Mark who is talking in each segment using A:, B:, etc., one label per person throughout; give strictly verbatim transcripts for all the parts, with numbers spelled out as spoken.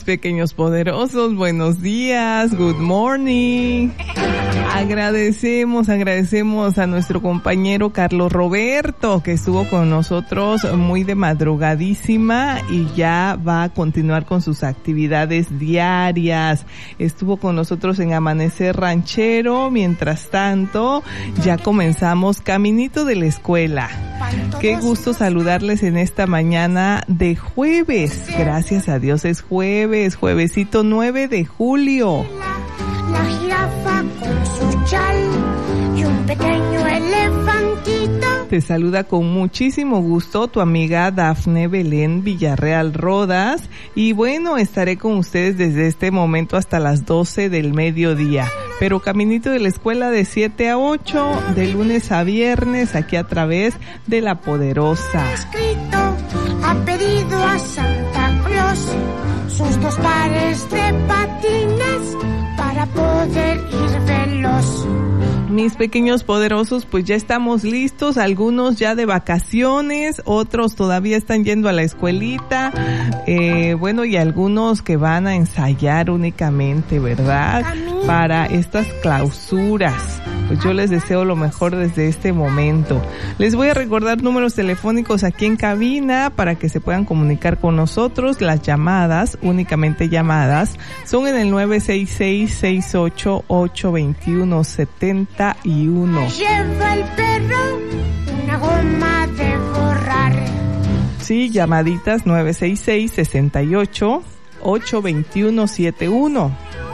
A: pequeños poderosos, buenos días, good morning. Agradecemos, agradecemos a nuestro compañero Carlos Roberto, que estuvo con nosotros muy de madrugadísima y ya va a continuar con sus actividades diarias. Estuvo con nosotros en Amanecer Ranchero, mientras tanto ya comenzamos Caminito de la Escuela. Qué gusto saludarles en esta mañana de jueves. Gracias a Dios es jueves, juevesito nueve de julio.
B: La jirafa con su chal y un pequeño elefantito.
A: Te saluda con muchísimo gusto tu amiga Dafne Belén Villarreal Rodas. Y bueno, estaré con ustedes desde este momento hasta las doce del mediodía. Pero Caminito de la Escuela de siete a ocho, de lunes a viernes, aquí a través de La Poderosa.
B: Escrito, ha pedido a Santa Claus sus dos pares de patines para poder ir veloz.
A: Mis pequeños poderosos, pues ya estamos listos, algunos ya de vacaciones, otros todavía están yendo a la escuelita, eh, bueno, y algunos que van a ensayar únicamente, ¿verdad? Para estas clausuras. Pues yo les deseo lo mejor desde este momento. Les voy a recordar números telefónicos aquí en cabina para que se puedan comunicar con nosotros. Las llamadas, únicamente llamadas, son en el nueve seis seis, seis ocho ocho, dos uno siete uno.
B: Lleva el perro una goma de borrar.
A: Sí, llamaditas nueve seis seis, seis ocho ocho, dos uno siete uno.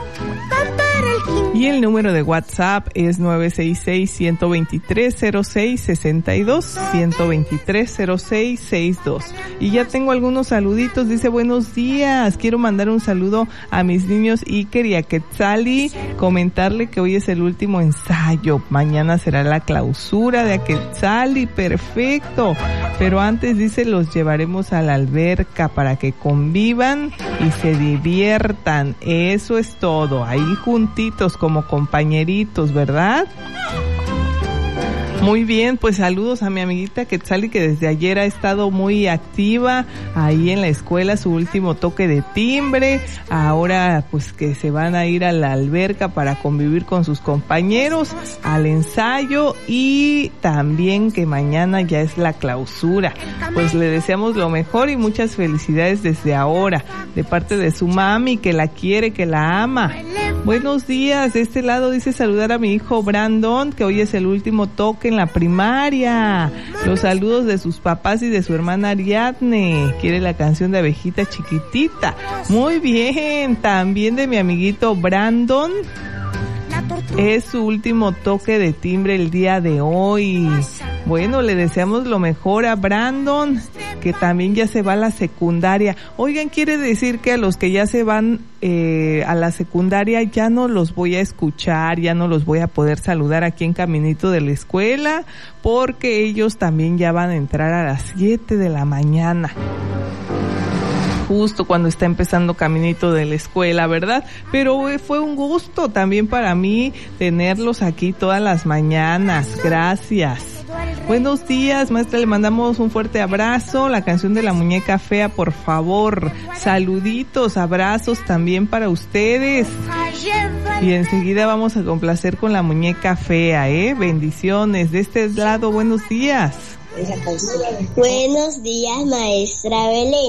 A: Y el número de WhatsApp es nueve seis seis, uno dos tres, cero seis seis dos, uno dos tres, cero seis seis dos. Y ya tengo algunos saluditos, dice buenos días, quiero mandar un saludo a mis niños Iker y a Quetzali, comentarle que hoy es el último ensayo, mañana será la clausura de Quetzali, perfecto, pero antes dice los llevaremos a la alberca para que convivan y se diviertan, eso es todo, ahí juntitos como compañeritos, ¿verdad? Muy bien, pues saludos a mi amiguita Quetzali, que desde ayer ha estado muy activa ahí en la escuela, su último toque de timbre, ahora pues que se van a ir a la alberca para convivir con sus compañeros, al ensayo y también que mañana ya es la clausura. Pues le deseamos lo mejor y muchas felicidades desde ahora, de parte de su mami que la quiere, que la ama. Buenos días, de este lado dice saludar a mi hijo Brandon, que hoy es el último toque en la primaria. Los saludos de sus papás y de su hermana Ariadne. Quiere la canción de Abejita Chiquitita. Muy bien, también de mi amiguito Brandon. Es su último toque de timbre el día de hoy. Bueno, le deseamos lo mejor a Brandon, que también ya se va a la secundaria. Oigan, quiere decir que a los que ya se van eh, a la secundaria ya no los voy a escuchar, ya no los voy a poder saludar aquí en Caminito de la Escuela, porque ellos también ya van a entrar a las siete de la mañana. Justo cuando está empezando Caminito de la Escuela, ¿verdad? Pero eh, fue un gusto también para mí tenerlos aquí todas las mañanas. Gracias. Buenos días, maestra, le mandamos un fuerte abrazo, la canción de la muñeca fea, por favor. Saluditos, abrazos también para ustedes. Y enseguida vamos a complacer con la muñeca fea, ¿eh? Bendiciones. De este lado, buenos días.
C: Buenos días, maestra Belén.